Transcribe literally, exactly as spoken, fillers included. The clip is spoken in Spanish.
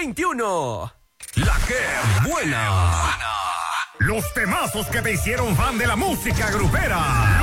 veintiuno. La que buena. Los temazos que te hicieron fan de la música grupera.